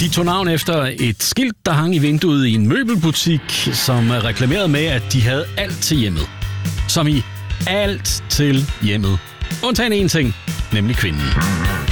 De tog navn efter et skilt, der hang i vinduet i en møbelbutik, som reklamerede med, at de havde alt til hjemmet. Som i alt til hjemmet. Undtagen én ting, nemlig kvinden.